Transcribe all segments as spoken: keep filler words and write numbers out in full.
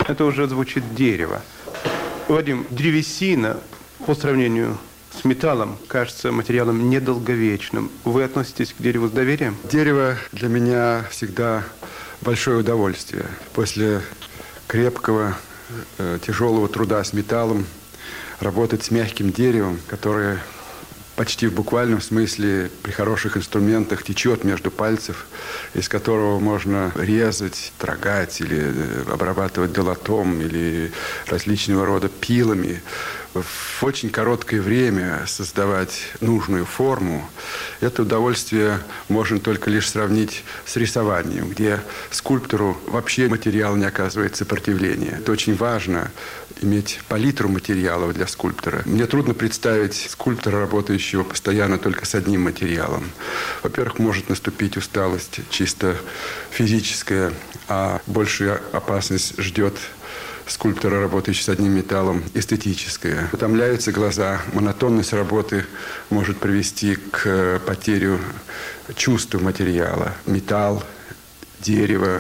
Это уже звучит дерево. Вадим, древесина по сравнению с металлом кажется материалом недолговечным. Вы относитесь к дереву с доверием? Дерево для меня всегда большое удовольствие. После крепкого, э, тяжелого труда с металлом работать с мягким деревом, которое почти в буквальном смысле при хороших инструментах течет между пальцев, из которого можно резать, трогать или обрабатывать долотом или различного рода пилами. В очень короткое время создавать нужную форму. Это удовольствие можно только лишь сравнить с рисованием, где скульптору вообще материал не оказывает сопротивления. Это очень важно, иметь палитру материалов для скульптора. Мне трудно представить скульптора, работающего постоянно только с одним материалом. Во-первых, может наступить усталость чисто физическая, а большая опасность ждет скульптора, работающего с одним металлом, эстетическая. Утомляются глаза, монотонность работы может привести к потере чувства материала. Металл, дерево,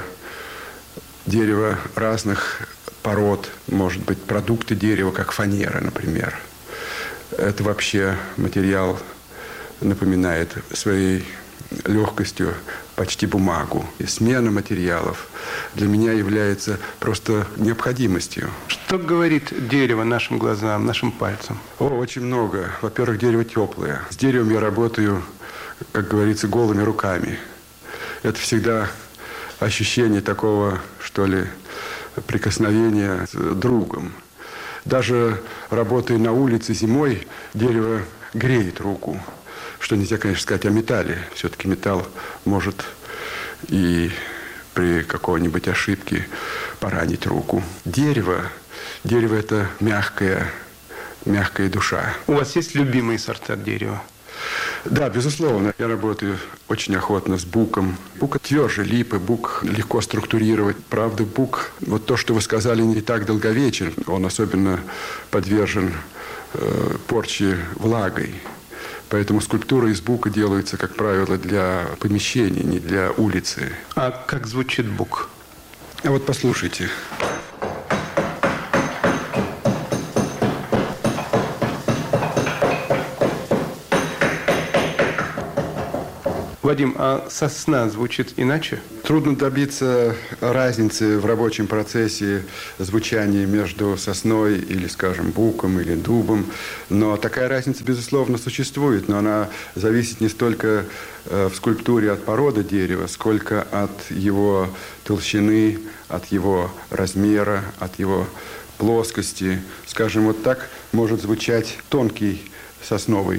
дерево разных пород, может быть, продукты дерева, как фанера, например. Это вообще материал напоминает своей легкостью почти бумагу. И смена материалов для меня является просто необходимостью. Что говорит дерево нашим глазам, нашим пальцам? О, очень много. Во-первых, дерево теплое. С деревом я работаю, как говорится, голыми руками. Это всегда ощущение такого, что ли, прикосновения с другом. Даже работая на улице зимой, дерево греет руку. Что нельзя, конечно, сказать о металле. Все-таки металл может и при какой-нибудь ошибке поранить руку. Дерево, дерево – это мягкая, мягкая душа. У вас есть любимые сорта дерева? Да, безусловно. Я работаю очень охотно с буком. Бук тверже липы, бук легко структурировать. Правда, бук, вот то, что вы сказали, не так долговечен. Он особенно подвержен э, порче влагой. Поэтому скульптура из бука делается, как правило, для помещений, не для улицы. А как звучит бук? А вот послушайте. Вадим, а сосна звучит иначе? Трудно добиться разницы в рабочем процессе звучания между сосной или, скажем, буком или дубом. Но такая разница, безусловно, существует. Но она зависит не столько в скульптуре от породы дерева, сколько от его толщины, от его размера, от его плоскости. Скажем, вот так может звучать тонкий сосновый